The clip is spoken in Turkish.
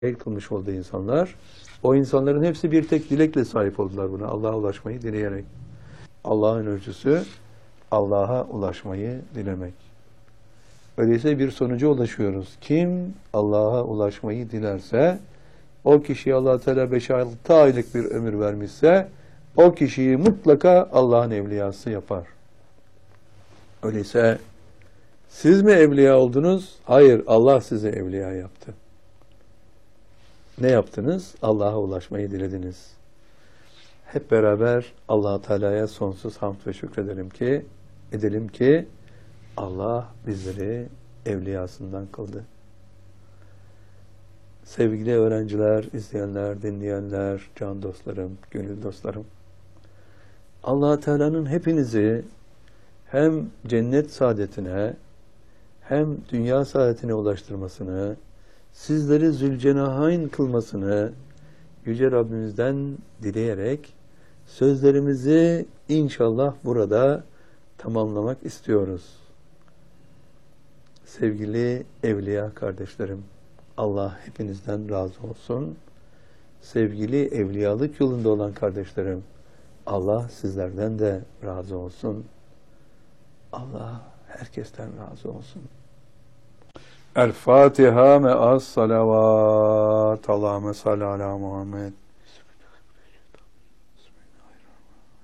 kılmış olduğu insanlar, o insanların hepsi bir tek dilekle sahip oldular buna. Allah'a ulaşmayı dileyerek. Allah'ın ölçüsü Allah'a ulaşmayı dilemek. Öyleyse bir sonuca ulaşıyoruz. Kim Allah'a ulaşmayı dilerse, o kişiye Allah Teala 5-6 aylık bir ömür vermişse, o kişiyi mutlaka Allah'ın evliyası yapar. Öyleyse siz mi evliya oldunuz? Hayır, Allah sizi evliya yaptı. Ne yaptınız? Allah'a ulaşmayı dilediniz. Hep beraber Allah Teala'ya sonsuz hamd ve edelim ki Allah bizleri evliyasından kıldı. Sevgili öğrenciler, izleyenler, dinleyenler, can dostlarım, gönül dostlarım. Allah Teala'nın hepinizi hem cennet saadetine hem dünya saadetine ulaştırmasını, sizleri Zülcenahayn kılmasını Yüce Rabbimizden dileyerek sözlerimizi inşallah burada tamamlamak istiyoruz. Sevgili evliya kardeşlerim, Allah hepinizden razı olsun. Sevgili evliyalık yolunda olan kardeşlerim, Allah sizlerden de razı olsun. Allah herkesten razı olsun. El Fatiha me'as salavat. Allahümme salli ala Muhammed.